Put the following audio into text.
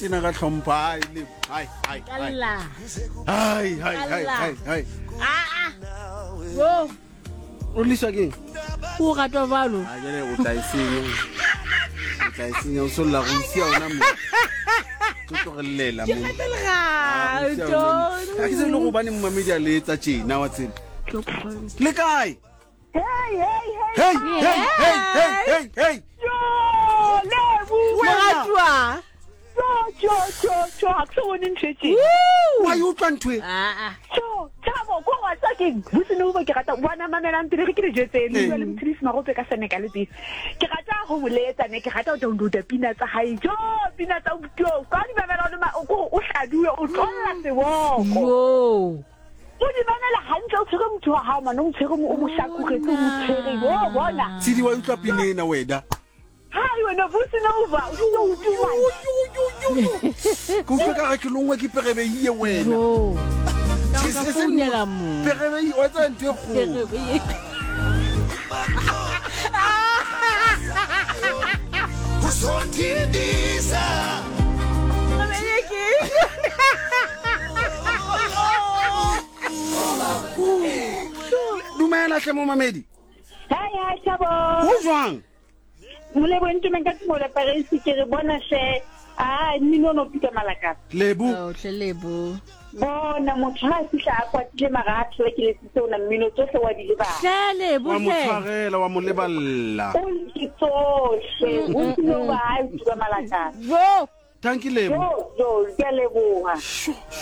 Tina ka tlhompha le hai. Kalla. Hai. Wo, O liswa keng? o ratwa balo. A jale o tla isinya o solla go sia ona mo. Tlogelela mo. Gato. A ke se le go bane mmamedi a letsa tjena wa tsena. Le kae? Hey. Yo, Lebu. Ratwa. Cho, akusona intshetse. Wa yo tswa ntwe. Cho, tshabo go wa tsakeng. Busino ba ke rata bona mamela ntse re ke re jetse le le mtrisi magope ka sene ka le tsi. Ke rata go boletsa ne ke rata o download pina tsa hae. Jo, pina tsa utlo. Ka di mamela o hladuwe o tlolla seboko. Wo. O di mamela hantle o tshwere motho wa hao mana o tshwere mo mohlakogetse o tshwere. Wo bona. Tsidi wa utlwa pinena wena. Hai wena Businova, o tlo utuma. Go ka ke longwe ke perebe ie wena. Wo. Ka founela mo. Perebe ie wa tsa ntwe go. Usondidisa Dumela hle mo mamedi. Hai tshabo. Ho jwang? Mole bone menka tmola paresi ke re bona she nino no pika malaka Lebu. Oh, tlelebo. bona motho ha fihla a kwatile magatho ke le tsitse ona mmino tsohle wa di leba Tlelebo Wa mo hle. tshwarela wa mo leballa. o itsohle o tsino ba a tuka malaka Wo. Thank you Lebu. jo ke a leboha